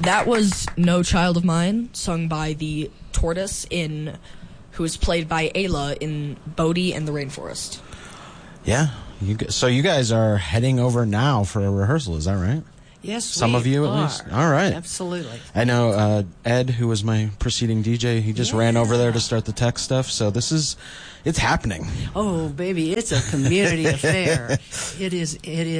That was No Child of Mine, sung by the Tortoise who is played by Ayla in Bodhi and the Rainforest. Yeah. So you guys are heading over now for a rehearsal, is that right? Yes, some of you at least. All right, absolutely. I know Ed, who was my preceding DJ. He just ran over there to start the tech stuff. So it's happening. Oh, baby, it's a community affair. It is.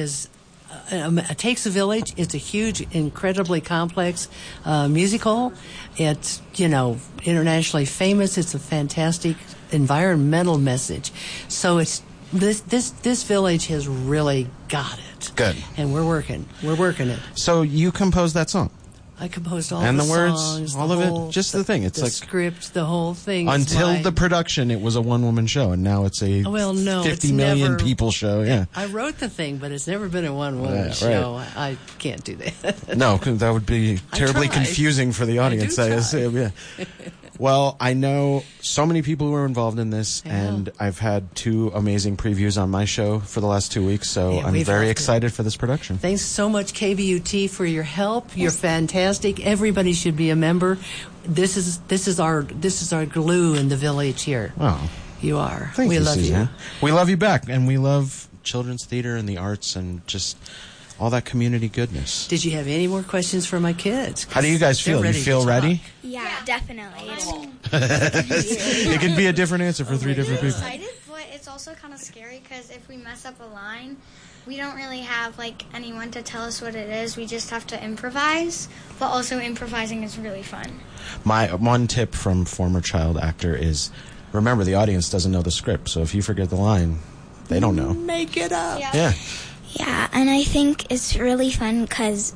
It takes a village. It's a huge, incredibly complex musical. It's internationally famous. It's a fantastic environmental message. So it's this village has really got it. Good. And we're working it. So you composed that song? I composed all and the words, songs, all of it. Just the thing. It's the like script, the whole thing. Until the production, it was a one-woman show, and now it's a 50 million people show. Yeah. I wrote the thing, but it's never been a one-woman show. Right. I can't do that. No, that would be terribly confusing for the audience. I assume. Yeah. Well, I know so many people who are involved in this, and I've had 2 amazing previews on my show for the last 2 weeks, so I'm very excited for this production. Thanks so much, KBUT, for your help. You're fantastic. Everybody should be a member. This is our glue in the village here. Wow. You are. Thank you, love Suzanne. you. We love you back, and we love children's theater and the arts and just all that community goodness. Did you have any more questions for my kids? How do you guys feel? You feel ready? Yeah, definitely. It can be a different answer for 3 different people. I'm excited, but it's also kind of scary because if we mess up a line, we don't really have anyone to tell us what it is. We just have to improvise, but also improvising is really fun. My one tip from former child actor is, remember, the audience doesn't know the script, so if you forget the line, they don't know. Make it up. Yeah. Yeah, and I think it's really fun because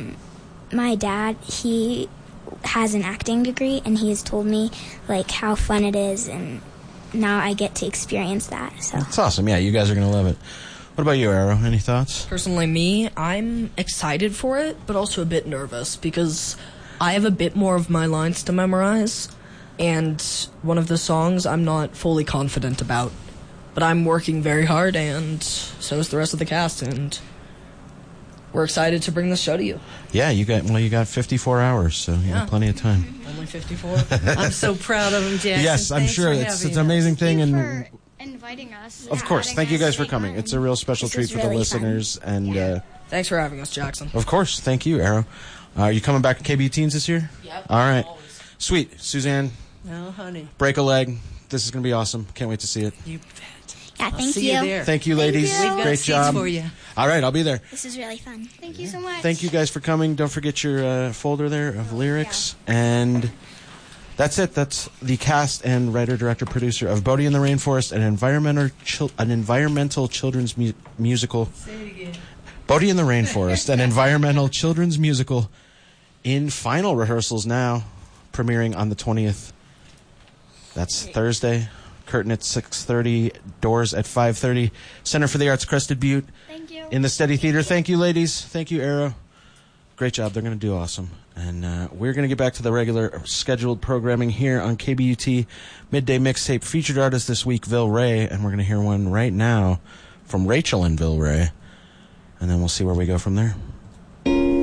my dad, he has an acting degree, and he has told me how fun it is, and now I get to experience that. So that's awesome. Yeah, you guys are going to love it. What about you, Arrow? Any thoughts? Personally, me, I'm excited for it, but also a bit nervous because I have a bit more of my lines to memorize, and one of the songs I'm not fully confident about. But I'm working very hard, and so is the rest of the cast, and we're excited to bring this show to you. Yeah, you got 54 hours, so you have plenty of time. Only 54. I'm so proud of him, Jackson. Yes, I'm sure it's an amazing thing. Thank you and for inviting us. Of course, thank you guys for coming. It's a real special treat for the listeners. Fun. And thanks for having us, Jackson. Of course, thank you, Arrow. Are you coming back to KB Teens this year? Yep. All right. Always. Sweet. Suzanne. Oh, honey. Break a leg. This is going to be awesome. Can't wait to see it. You bet. Yeah, I'll see you there. Thank you, ladies. Thank you. We've got Great seats job. for you. All right, I'll be there. This is really fun. Thank you so much. Thank you guys for coming. Don't forget your folder there of lyrics. And that's it. That's the cast and writer, director, producer of Bodhi and the Rainforest, an environmental children's musical. Say it again. Bodhi and the Rainforest, an environmental children's musical in final rehearsals now, premiering on the 20th. That's Thursday. Curtain at 6:30, doors at 5:30. Center for the Arts, Crested Butte. Thank you. In the Steady Theater. Thank you, ladies. Thank you, Arrow. Great job. They're going to do awesome. And we're going to get back to the regular scheduled programming here on KBUT Midday Mixtape. Featured artist this week, Ville-Ray, and we're going to hear one right now from Rachel and Ville-Ray. And then we'll see where we go from there.